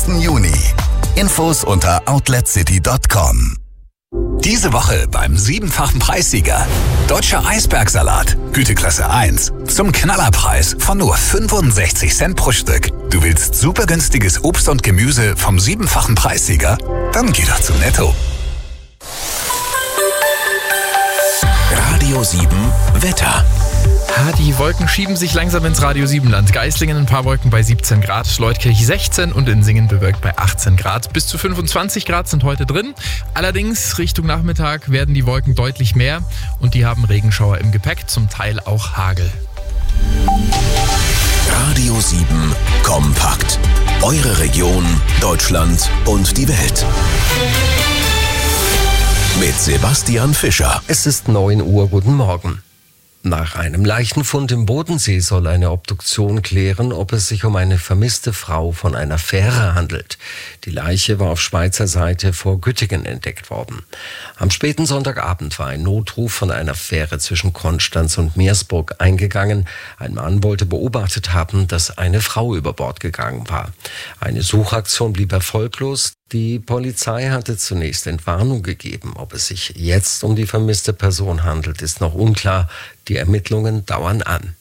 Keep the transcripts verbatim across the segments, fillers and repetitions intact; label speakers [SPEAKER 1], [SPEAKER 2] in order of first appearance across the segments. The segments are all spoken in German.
[SPEAKER 1] vierten Juni. Infos unter outlet city punkt com. Diese Woche beim siebenfachen Preissieger. Deutscher Eisbergsalat, Güteklasse eins. Zum Knallerpreis von nur fünfundsechzig Cent pro Stück. Du willst super günstiges Obst und Gemüse vom siebenfachen Preissieger? Dann geh doch zu Netto.
[SPEAKER 2] Radio sieben Wetter.
[SPEAKER 3] Ja, die Wolken schieben sich langsam ins Radio sieben Land. Geislingen ein paar Wolken bei siebzehn Grad, Leutkirch sechzehn und in Singen bewölkt bei achtzehn Grad. Bis zu fünfundzwanzig Grad sind heute drin. Allerdings Richtung Nachmittag werden die Wolken deutlich mehr und die haben Regenschauer im Gepäck, zum Teil auch Hagel.
[SPEAKER 2] Radio sieben kompakt. Eure Region, Deutschland und die Welt. Mit Sebastian Fischer.
[SPEAKER 4] Es ist neun Uhr, guten Morgen. Nach einem Leichenfund im Bodensee soll eine Obduktion klären, ob es sich um eine vermisste Frau von einer Fähre handelt. Die Leiche war auf Schweizer Seite vor Güttingen entdeckt worden. Am späten Sonntagabend war ein Notruf von einer Fähre zwischen Konstanz und Meersburg eingegangen. Ein Mann wollte beobachtet haben, dass eine Frau über Bord gegangen war. Eine Suchaktion blieb erfolglos. Die Polizei hatte zunächst Entwarnung gegeben. Ob es sich jetzt um die vermisste Person handelt, ist noch unklar. Die Ermittlungen dauern an.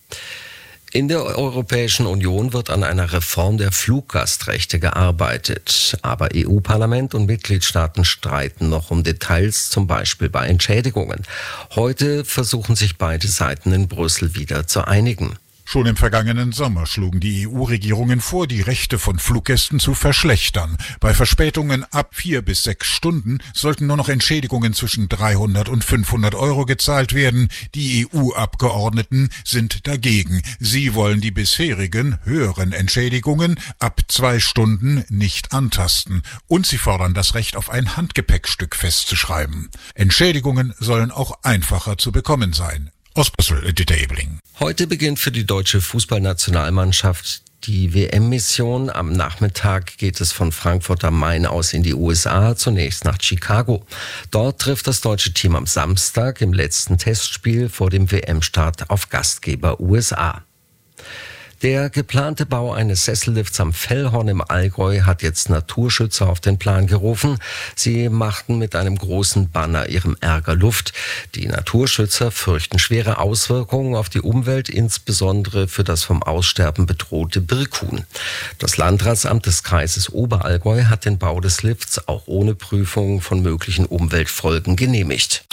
[SPEAKER 4] In der Europäischen Union wird an einer Reform der Fluggastrechte gearbeitet. Aber E U-Parlament und Mitgliedstaaten streiten noch um Details, zum Beispiel bei Entschädigungen. Heute versuchen sich beide Seiten in Brüssel wieder zu einigen.
[SPEAKER 5] Schon im vergangenen Sommer schlugen die E U-Regierungen vor, die Rechte von Fluggästen zu verschlechtern. Bei Verspätungen ab vier bis sechs Stunden sollten nur noch Entschädigungen zwischen dreihundert und fünfhundert Euro gezahlt werden. Die E U-Abgeordneten sind dagegen. Sie wollen die bisherigen höheren Entschädigungen ab zwei Stunden nicht antasten. Und sie fordern das Recht auf ein Handgepäckstück festzuschreiben. Entschädigungen sollen auch einfacher zu bekommen sein. Aus Brüssel, Dieter Ebeling.
[SPEAKER 4] Heute beginnt für die deutsche Fußballnationalmannschaft die W M-Mission. Am Nachmittag geht es von Frankfurt am Main aus in die U S A, zunächst nach Chicago. Dort trifft das deutsche Team am Samstag im letzten Testspiel vor dem W M-Start auf Gastgeber U S A. Der geplante Bau eines Sessellifts am Fellhorn im Allgäu hat jetzt Naturschützer auf den Plan gerufen. Sie machten mit einem großen Banner ihrem Ärger Luft. Die Naturschützer fürchten schwere Auswirkungen auf die Umwelt, insbesondere für das vom Aussterben bedrohte Birkhuhn. Das Landratsamt des Kreises Oberallgäu hat den Bau des Lifts auch ohne Prüfung von möglichen Umweltfolgen genehmigt.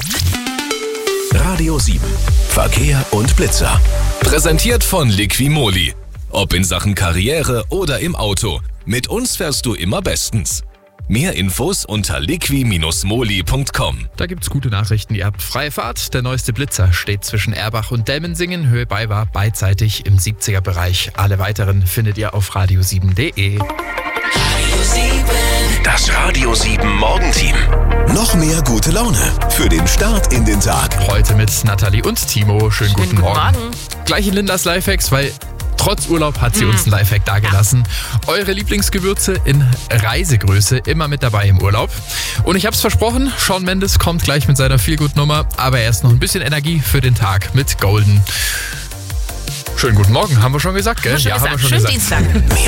[SPEAKER 2] Radio sieben. Verkehr und Blitzer.
[SPEAKER 6] Präsentiert von Liquimoli. Ob in Sachen Karriere oder im Auto. Mit uns fährst du immer bestens. Mehr Infos unter liqui Bindestrich moli Punkt com.
[SPEAKER 3] Da gibt's gute Nachrichten. Ihr habt freie Fahrt. Der neueste Blitzer steht zwischen Erbach und Dellmensingen. Höhe bei war beidseitig im siebziger Bereich. Alle weiteren findet ihr auf radio sieben punkt de.
[SPEAKER 2] Das Radio sieben Morgenteam. Noch mehr gute Laune für den Start in den Tag.
[SPEAKER 3] Heute mit Nathalie und Timo. Schönen,
[SPEAKER 7] Schönen
[SPEAKER 3] guten,
[SPEAKER 7] guten
[SPEAKER 3] Morgen.
[SPEAKER 7] Morgen.
[SPEAKER 3] Gleich in Lindas Lifehacks, weil trotz Urlaub hat sie uns einen Lifehack dagelassen. Ja. Eure Lieblingsgewürze in Reisegröße, immer mit dabei im Urlaub. Und ich hab's versprochen, Shawn Mendes kommt gleich mit seiner Feelgood-Nummer, aber erst noch ein bisschen Energie für den Tag mit Golden. Schönen guten Morgen, haben wir schon gesagt, gell?
[SPEAKER 7] Haben wir schon
[SPEAKER 3] ja,
[SPEAKER 7] gesagt.
[SPEAKER 3] haben wir schon
[SPEAKER 7] Schönen
[SPEAKER 3] gesagt.
[SPEAKER 7] Dienstag.
[SPEAKER 2] Mehr